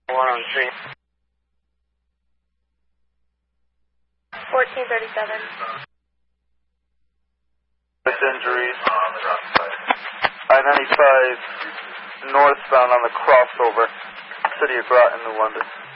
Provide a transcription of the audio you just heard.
1 on 3. 1437. With injuries. I-95 northbound on the crossover. City of Groton, New London.